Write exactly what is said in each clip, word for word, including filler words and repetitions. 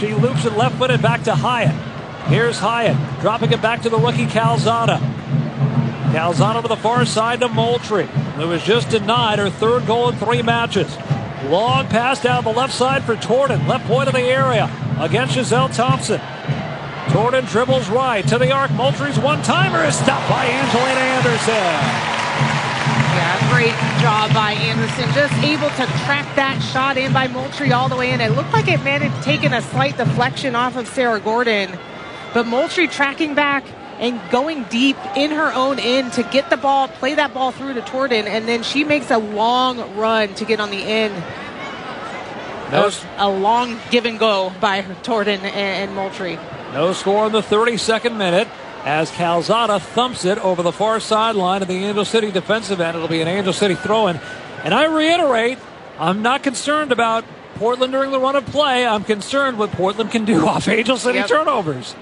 She loops it left-footed back to Hyatt. Here's Hyatt, dropping it back to the rookie Calzada. Calzada to the far side to Moultrie, who was just denied her third goal in three matches. Long pass down the left side for Torden, left point of the area against Giselle Thompson. Torden dribbles right to the arc. Moultrie's one-timer is stopped by Angelina Anderson. Yeah, great job by Anderson. Just able to track that shot in by Moultrie all the way in. It looked like it may have taken a slight deflection off of Sarah Gordon. But Moultrie tracking back and going deep in her own end to get the ball, play that ball through to Torden, and then she makes a long run to get on the end. That was a long give and go by Torden and, and Moultrie. No score in the thirty-second minute as Calzada thumps it over the far sideline of the Angel City defensive end. It'll be an Angel City throw-in. And I reiterate, I'm not concerned about Portland during the run of play. I'm concerned what Portland can do off Angel City yep. turnovers.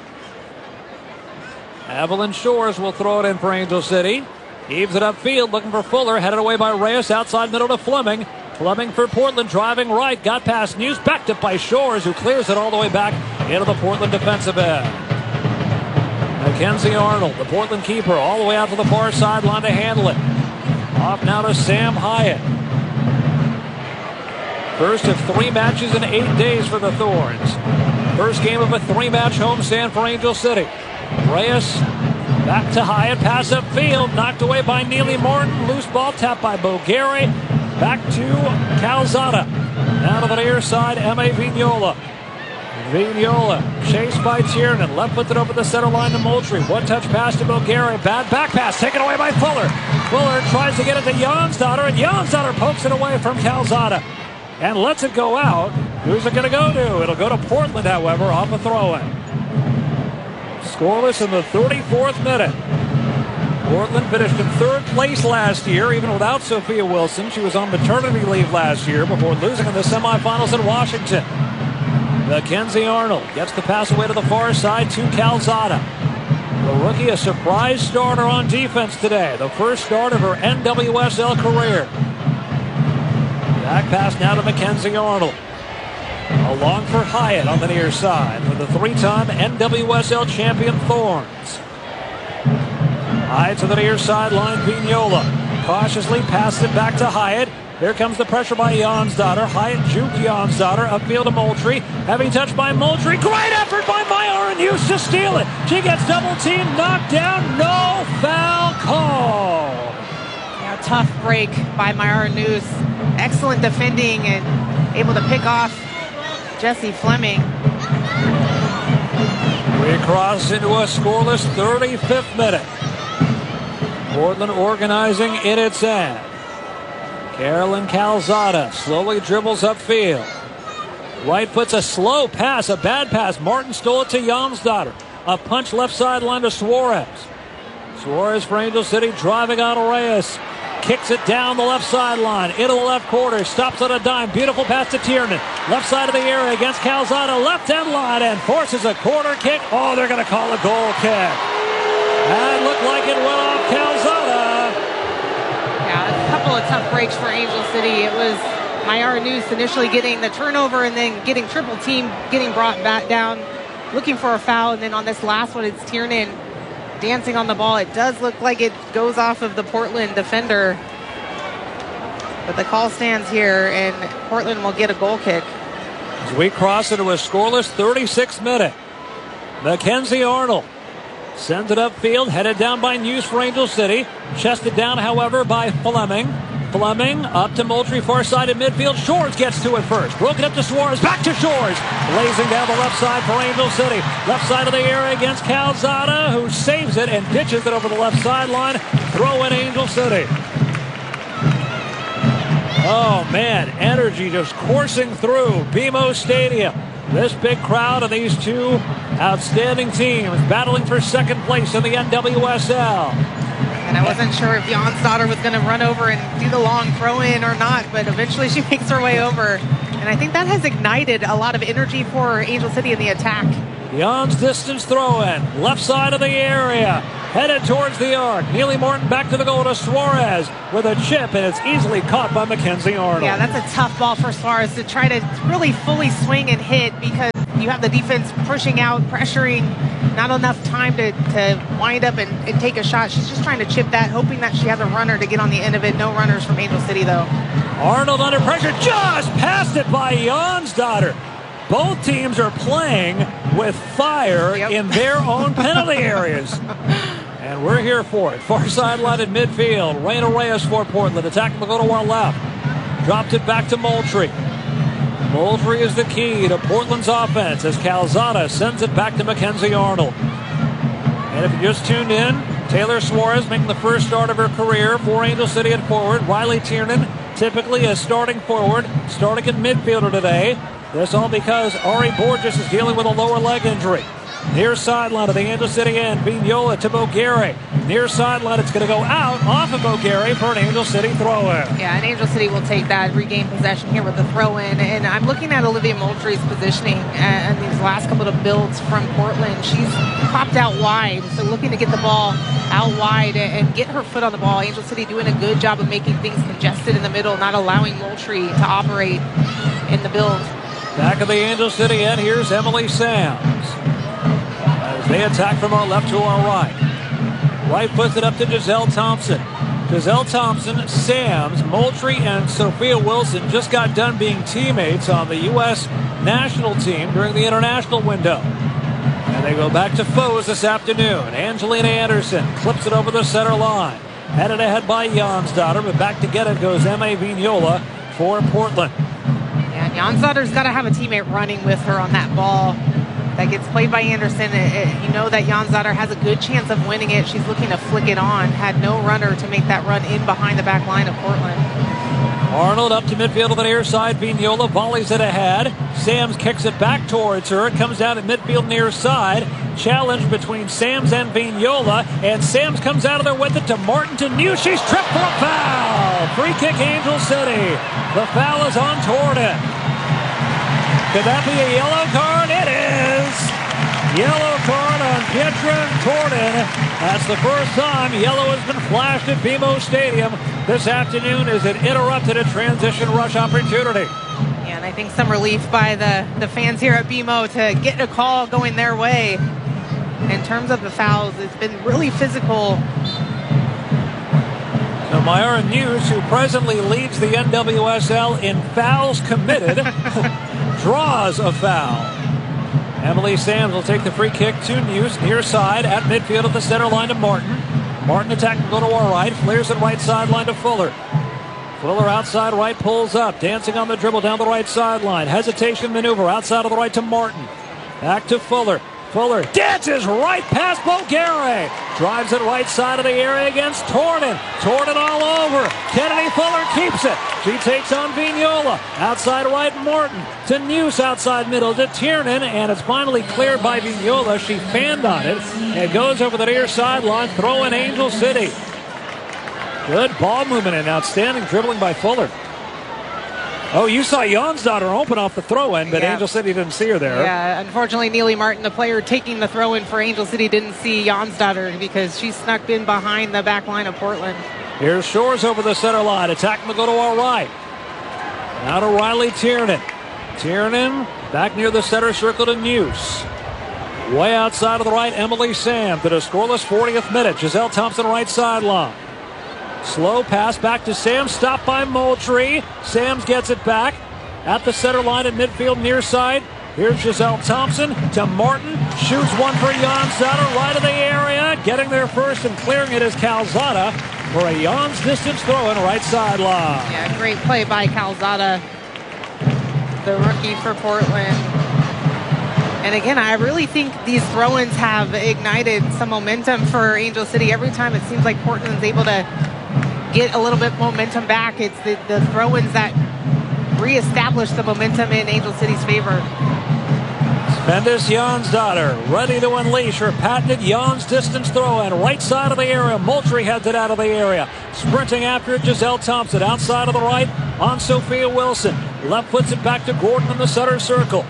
Evelyn Shores will throw it in for Angel City. Heaves it upfield, looking for Fuller. Headed away by Reyes, outside middle to Fleming. Fleming for Portland, driving right. Got past News, backed up by Shores, who clears it all the way back into the Portland defensive end. Mackenzie Arnold, the Portland keeper, all the way out to the far sideline to handle it. Off now to Sam Hyatt. First of three matches in eight days for the Thorns. First game of a three-match homestand for Angel City. Reyes back to Hyatt, pass upfield, knocked away by Neely Martin. Loose ball tapped by Bogary. Back to Calzada. Down to the near side, M A Vignola. Vignola chased by Tiernan. Left footed over the center line to Moultrie. One touch pass to Bogary. Bad back pass taken away by Fuller. Fuller tries to get it to Jonsdottir, and Jonsdottir pokes it away from Calzada and lets it go out. Who's it going to go to? It'll go to Portland, however, off a throw-in. Scoreless in the thirty-fourth minute. Portland finished in third place last year, even without Sophia Wilson. She was on maternity leave last year before losing in the semifinals in Washington. Mackenzie Arnold gets the pass away to the far side to Calzada. The rookie, a surprise starter on defense today. The first start of her N W S L career. Back pass now to Mackenzie Arnold. Along for Hyatt on the near side for the three-time N W S L champion Thorns. Hyatt to the near sideline, Vignola. Cautiously passes it back to Hyatt. Here comes the pressure by Jonsdottir. Hyatt juked Jonsdottir upfield to Moultrie. Having touched by Moultrie. Great effort by Myara News to steal it. She gets double teamed, knocked down, no foul call. Yeah, tough break by Myara News. Excellent defending and able to pick off Jessie Fleming. We cross into a scoreless thirty-fifth minute. Portland organizing in its end. Carolyn Calzada slowly dribbles upfield. Right puts a slow pass, a bad pass. Martin stole it to Jonsdottir. A punch left sideline to Suarez. Suarez for Angel City driving on Reyes. Kicks it down the left sideline into the left quarter. Stops on a dime. Beautiful pass to Tiernan. Left side of the area against Calzada. Left end line and forces a corner kick. Oh, they're going to call a goal kick. That looked like it went off Calzada. Yeah, a couple of tough breaks for Angel City. It was Myara News initially getting the turnover and then getting triple team, getting brought back down, looking for a foul. And then on this last one, it's Tiernan dancing on the ball. It does look like it goes off of the Portland defender. But the call stands here, and Portland will get a goal kick. As we cross into a scoreless thirty-sixth minute. Mackenzie Arnold sends it upfield, headed down by News for Angel City. Chested down, however, by Fleming. Fleming up to Moultrie, far side in midfield. Shores gets to it first. Broken up to Suarez, back to Shores. Blazing down the left side for Angel City. Left side of the area against Calzada, who saves it and ditches it over the left sideline. Throw in Angel City. Oh, man, energy just coursing through B M O Stadium. This big crowd of these two outstanding teams battling for second place in the N W S L. And I wasn't sure if Jonsdottir was going to run over and do the long throw-in or not, but eventually she makes her way over. And I think that has ignited a lot of energy for Angel City in the attack. Jan's distance throw-in, left side of the area, headed towards the arc. Neely Martin back to the goal to Suarez with a chip, and it's easily caught by Mackenzie Arnold. Yeah, that's a tough ball for Suarez to try to really fully swing and hit, because you have the defense pushing out, pressuring, not enough time to, to wind up and, and take a shot. She's just trying to chip that, hoping that she has a runner to get on the end of it. No runners from Angel City, though. Arnold under pressure, just passed it by Jonsdottir. Both teams are playing with fire yep. in their own penalty areas. And we're here for it. Far sideline at midfield. Reyna Reyes for Portland. Attacking to go to our left. Dropped it back to Moultrie. Moultrie is the key to Portland's offense as Calzada sends it back to Mackenzie Arnold. And if you just tuned in, Taylor Suarez making the first start of her career for Angel City at forward. Riley Tiernan, typically a starting forward, starting at midfielder today. This all because Ari Borges is dealing with a lower leg injury. Near sideline of the Angel City end, Vignola to Bogueri. Near sideline, it's going to go out off of Bogueri for an Angel City throw-in. Yeah, and Angel City will take that, regain possession here with the throw-in. And I'm looking at Olivia Moultrie's positioning and these last couple of builds from Portland. She's popped out wide, so looking to get the ball out wide and get her foot on the ball. Angel City doing a good job of making things congested in the middle, not allowing Moultrie to operate in the build. Back of the Angel City end, here's Emily Sams. As they attack from our left to our right. Right puts it up to Giselle Thompson. Giselle Thompson, Sams, Moultrie, and Sophia Wilson just got done being teammates on the U S national team during the international window. And they go back to foes this afternoon. Angelina Anderson clips it over the center line. Headed ahead by Jonsdottir, but back to get it goes M A Vignola for Portland. Yeah, Jonsdottir's got to have a teammate running with her on that ball that gets played by Anderson. It, it, you know that Jonsdottir has a good chance of winning it. She's looking to flick it on. Had no runner to make that run in behind the back line of Portland. Arnold up to midfield on the near side. Vignola volleys it ahead. Sams kicks it back towards her. It comes down at midfield near side. Challenge between Sams and Vignola. And Sams comes out of there with it to Martin to New. She's tripped for a foul. Free kick Angel City. The foul is on Torden. Could that be a yellow card? It is. Yellow card on Pietra Torden. That's the first time yellow has been flashed at B M O Stadium this afternoon as it interrupted a transition rush opportunity. Yeah, and I think some relief by the, the fans here at B M O to get a call going their way. In terms of the fouls, it's been really physical. So Myra News, who presently leads the N W S L in fouls committed, draws a foul. Emily Sams will take the free kick to News, near side at midfield at the center line to Martin. Martin attack will go to our right, flares it right sideline to Fuller. Fuller outside right, pulls up, dancing on the dribble down the right sideline. Hesitation maneuver outside of the right to Martin. Back to Fuller. Fuller dances right past Bogueri. Drives it right side of the area against Torden. Torden all over. Kennedy Fuller keeps it. She takes on Vignola. Outside right, Martin. To News outside middle to Tiernan. And it's finally cleared by Vignola. She fanned on it. It goes over the near sideline. Throw in Angel City. Good ball movement and outstanding dribbling by Fuller. Oh, you saw Jonsdottir open off the throw-in, but yeah. Angel City didn't see her there. Yeah, unfortunately, Neely Martin, the player taking the throw-in for Angel City, didn't see Jonsdottir because she snuck in behind the back line of Portland. Here's Shores over the center line. Attacking to go to our right. Now to Riley Tiernan. Tiernan back near the center circle to News. Way outside of the right, Emily Sam to the scoreless fortieth minute. Giselle Thompson right sideline. Slow pass back to Sam, stopped by Moultrie. Sams gets it back at the center line at midfield near side. Here's Giselle Thompson to Martin. Shoots one for Jonsdottir right of the area. Getting there first and clearing it is Calzada for a Jans distance throw in right sideline. Yeah, great play by Calzada, the rookie for Portland. And again, I really think these throw-ins have ignited some momentum for Angel City. Every time it seems like Portland's able to get a little bit momentum back. It's the, the throw-ins that reestablish the momentum in Angel City's favor. Spendis Jonsdottir ready to unleash her patented Jans distance throw-in. Right side of the area. Moultrie heads it out of the area. Sprinting after it, Giselle Thompson. Outside of the right on Sophia Wilson. Left puts it back to Gordon in the center circle.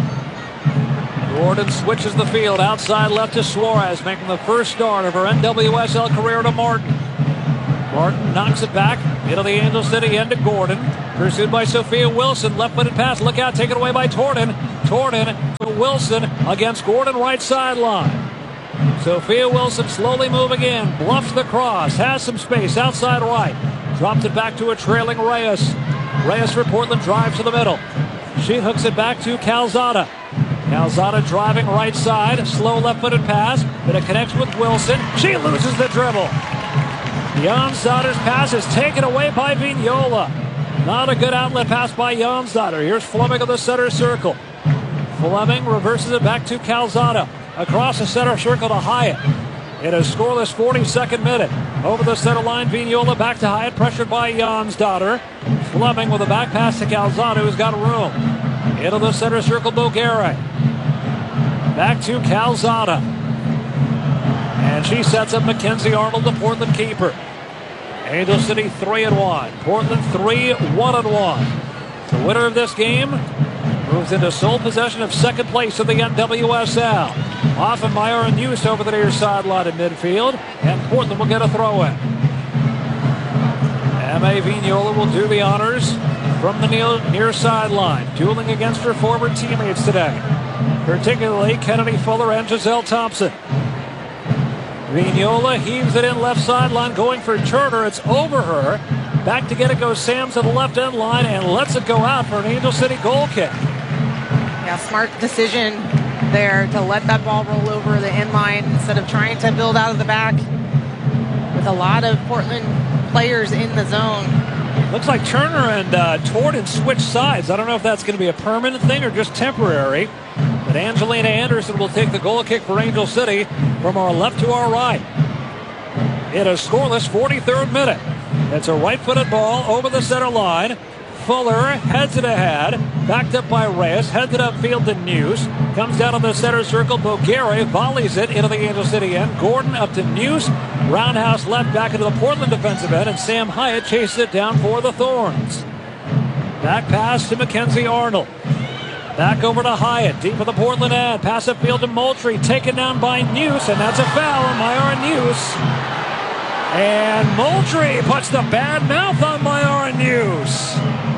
Gordon switches the field. Outside left to Suarez, making the first start of her N W S L career to Martin. Martin knocks it back into the Angel City end to Gordon. Pursued by Sophia Wilson. Left-footed pass. Look out. Taken away by Torden. Torden to Wilson against Gordon, right sideline. Sophia Wilson slowly moving in, bluffs the cross, has some space outside right. Drops it back to a trailing Reyes. Reyes for Portland drives to the middle. She hooks it back to Calzada. Calzada driving right side, slow left-footed pass, but it connects with Wilson. She loses the dribble. Jonsdottir's pass is taken away by Vignola. Not a good outlet pass by Jonsdottir. Here's Fleming of the center circle. Fleming reverses it back to Calzada. Across the center circle to Hyatt. In a scoreless forty-second minute. Over the center line, Vignola back to Hyatt, pressured by Jonsdottir. Fleming with a back pass to Calzada, who's got room. Into the center circle, Bogueret. Back to Calzada. And she sets up Mackenzie Arnold, the Portland keeper. Angel City three and one. Portland three, one and one. The winner of this game moves into sole possession of second place in the N W S L. Offenmeyer and Hughes over the near sideline in midfield, and Portland will get a throw-in. M A Vignola will do the honors from the near, near sideline, dueling against her former teammates today, particularly Kennedy Fuller and Giselle Thompson. Vignola heaves it in left sideline, going for Turner. It's over her. Back to get it goes Sams to the left end line and lets it go out for an Angel City goal kick. Yeah, smart decision there to let that ball roll over the end line instead of trying to build out of the back with a lot of Portland players in the zone. Looks like Turner and uh, Torden switched sides. I don't know if that's going to be a permanent thing or just temporary. But Angelina Anderson will take the goal kick for Angel City from our left to our right. In a scoreless forty-third minute. It's a right-footed ball over the center line. Fuller heads it ahead, backed up by Reyes, heads it upfield to News. Comes down to the center circle, Bogueret volleys it into the Angel City end. Gordon up to News, roundhouse left back into the Portland defensive end, and Sam Hyatt chases it down for the Thorns. Back pass to Mackenzie Arnold. Back over to Hyatt, deep of the Portland end. Pass upfield to Moultrie, taken down by News, and that's a foul on Myara News. And Moultrie puts the bad mouth on Myara News.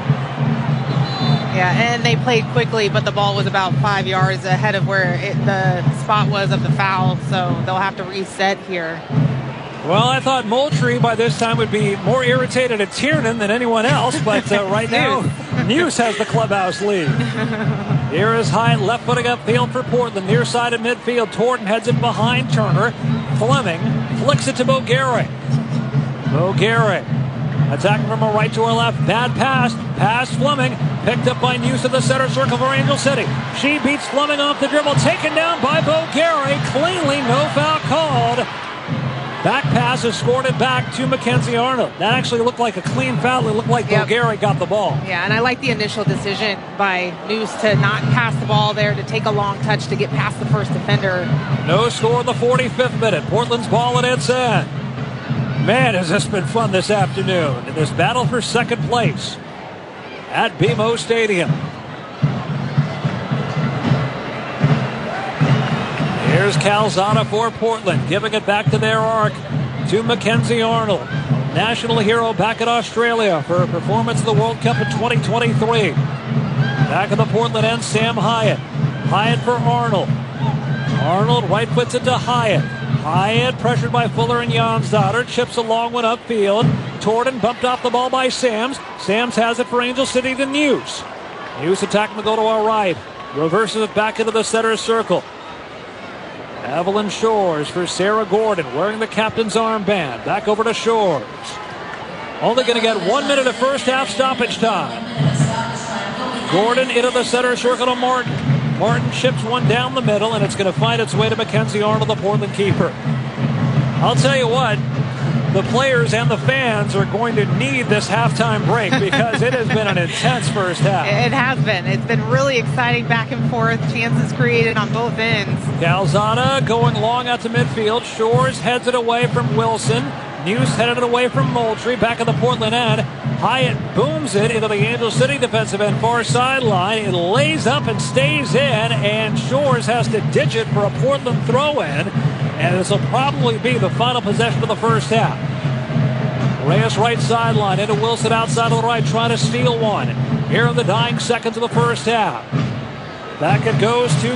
Yeah, and they played quickly, but the ball was about five yards ahead of where it, the spot was of the foul, so they'll have to reset here. Well, I thought Moultrie by this time would be more irritated at Tiernan than anyone else, but uh, right now, News has the clubhouse lead. Here is Hyatt left footing upfield for Portland, near side of midfield. Torden heads it behind Turner. Fleming flicks it to Bogueret. Bogueret attacking from a right to a left. Bad pass. Pass Fleming. Picked up by News of the center circle for Angel City. She beats Fleming off the dribble. Taken down by Bogueret. Cleanly, no foul called. Back pass is scored it back to Mackenzie Arnold. That actually looked like a clean foul. It looked like yep. Bogueret got the ball. Yeah, and I like the initial decision by News to not pass the ball there, to take a long touch to get past the first defender. No score in the forty-fifth minute. Portland's ball at its end. Man, has this been fun this afternoon in this battle for second place at B M O Stadium. Here's Calzada for Portland, giving it back to their arc to Mackenzie Arnold. National hero back in Australia for a performance in the World Cup in twenty twenty-three. Back in the Portland end, Sam Hyatt. Hyatt for Arnold. Arnold right puts it to Hyatt. Hyatt pressured by Fuller and Jonsdottir. Chips a long one upfield. Torden bumped off the ball by Sams. Sams has it for Angel City to News. News attacking the goal to our right. Reverses it back into the center circle. Evelyn Shores for Sarah Gordon, wearing the captain's armband. Back over to Shores. Only going to get one minute of first half stoppage time. Gordon into the center circle to Martin. Martin chips one down the middle, and it's going to find its way to Mackenzie Arnold, the Portland keeper. I'll tell you what, the players and the fans are going to need this halftime break because it has been an intense first half. It has been. It's been really exciting back and forth. Chances created on both ends. Calzada going long out to midfield. Shores heads it away from Wilson. News headed it away from Moultrie. Back at the Portland end. Hyatt booms it into the Angel City defensive end far sideline. It lays up and stays in, and Shores has to ditch it for a Portland throw-in. And this will probably be the final possession of the first half. Reyes right sideline into Wilson outside of the right, trying to steal one. Here in the dying seconds of the first half. Back it goes to